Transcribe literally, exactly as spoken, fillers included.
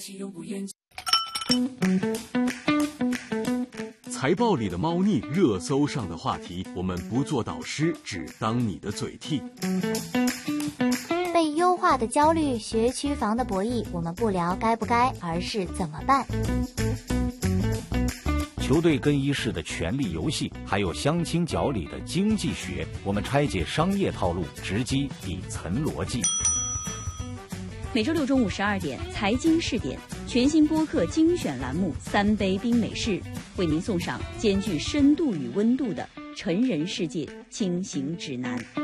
财报里的猫腻，热搜上的话题，我们不做导师，只当你的嘴替。 被优化的焦虑，学区房的博弈，我们不聊该不该，而是怎么办。 球队更衣室的权力游戏，还有相亲角里的经济学，我们拆解商业套路，直击底层逻辑。 每周六中午十二点，财经试点全新播客精选栏目《三杯冰美式》，为您送上兼具深度与温度的成人世界轻型指南。